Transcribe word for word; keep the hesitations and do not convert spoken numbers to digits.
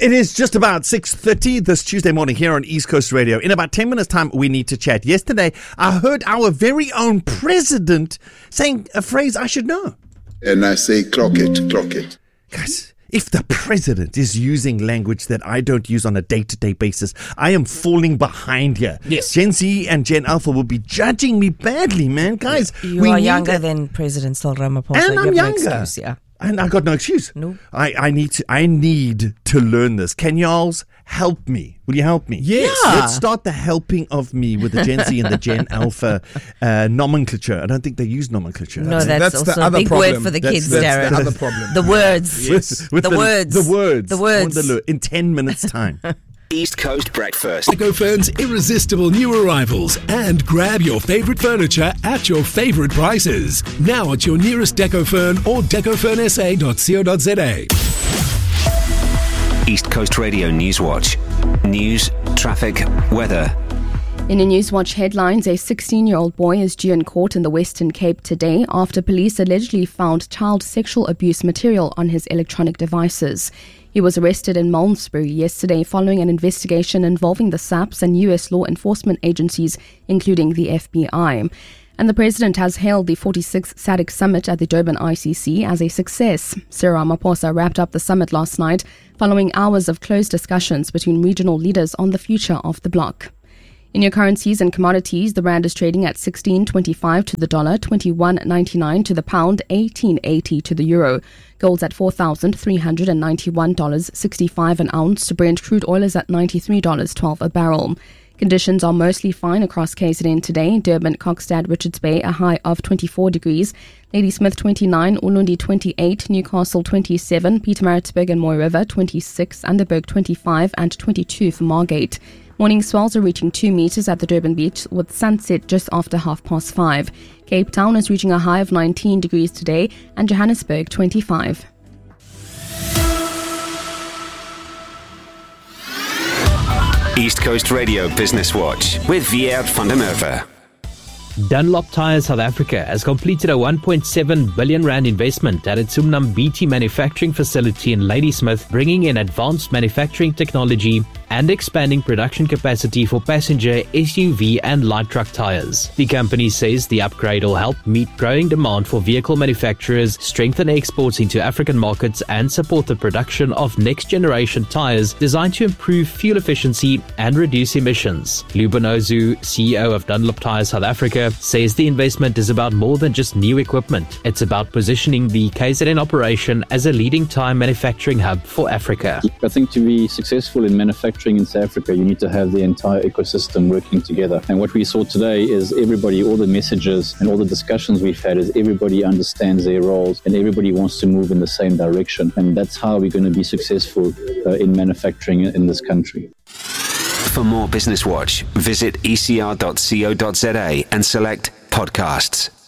It is just about six thirty this Tuesday morning here on East Coast Radio. In about ten minutes' time, we need to chat. Yesterday, I heard our very own president saying a phrase I should know. And I say, clock it, clock it. Guys, if the president is using language that I don't use on a day-to-day basis, I am falling behind here. Yes. Gen Z and Gen Alpha will be judging me badly, man. Guys, you we are need younger a- than President Cyril Ramaphosa. And You I'm have no younger. excuse, yeah. And I got no excuse. No. I, I need to I need to learn this. Can y'all help me? Will you help me? Yes. Yeah. Let's start the helping of me with the Gen Z and the Gen Alpha uh, nomenclature. I don't think they use nomenclature. No, that's, That's the also a other big problem. word for the That's- kids, that's Darren. the other problem. The words. Yes. With the, words. The words. The I want words. the lo- in ten minutes' time. East Coast Breakfast. Decofern's irresistible new arrivals and grab your favorite furniture at your favorite prices. Now at your nearest Decofern or decofern s a dot co dot z a. East Coast Radio Newswatch. News, traffic, weather. In a Newswatch headlines, a sixteen-year-old boy is due in court in the Western Cape today after police allegedly found child sexual abuse material on his electronic devices. He was arrested in Malmesbury yesterday following an investigation involving the S A Ps and U S law enforcement agencies, including the F B I. And the president has hailed the forty-sixth S A D C summit at the Durban I C C as a success. Cyril Ramaphosa wrapped up the summit last night following hours of close discussions between regional leaders on the future of the bloc. In your currencies and commodities, the rand is trading at sixteen twenty-five to the dollar, twenty-one ninety-nine to the pound, eighteen eighty to the euro. Gold's at four thousand three hundred ninety-one dollars and sixty-five cents an ounce. Brent crude oil is at ninety-three dollars and twelve cents a barrel. Conditions are mostly fine across K Z N today. Durban, Kokstad, Richards Bay, a high of twenty-four degrees. Ladysmith twenty-nine, Ulundi twenty-eight, Newcastle twenty-seven, Pietermaritzburg and Mooi River twenty-six, Underberg twenty-five and twenty-two for Margate. Morning swells are reaching two metres at the Durban beach with sunset just after half past five. Cape Town is reaching a high of nineteen degrees today and Johannesburg twenty-five. East Coast Radio Business Watch with Vier van der Merwe. Dunlop Tyres South Africa has completed a one point seven billion rand investment at its Umnam B T manufacturing facility in Ladysmith, bringing in advanced manufacturing technology and expanding production capacity for passenger, S U V and light truck tyres. The company says the upgrade will help meet growing demand for vehicle manufacturers, strengthen exports into African markets and support the production of next-generation tyres designed to improve fuel efficiency and reduce emissions. Lubanozu, C E O of Dunlop Tyres South Africa, says the investment is about more than just new equipment. It's about positioning the K Z N operation as a leading tyre manufacturing hub for Africa. I think to be successful in manufacturing in South Africa, you need to have the entire ecosystem working together. And what we saw today is everybody, all the messages and all the discussions we've had is everybody understands their roles and everybody wants to move in the same direction. And that's how we're going to be successful uh, in manufacturing in this country. For more Business Watch, visit e c r dot co dot z a and select podcasts.